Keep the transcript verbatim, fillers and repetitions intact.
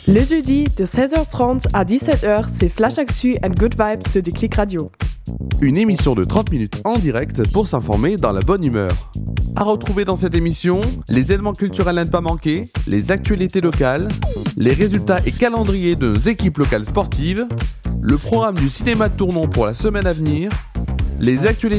Le jeudi de seize heures trente à dix-sept heures, c'est Flash Actu and Good Vibes sur Déclic Radio. Une émission de trente minutes en direct pour s'informer dans la bonne humeur. À retrouver dans cette émission, les éléments culturels à ne pas manquer, les actualités locales, les résultats et calendriers de nos équipes locales sportives, le programme du cinéma de Tournon pour la semaine à venir, les actualités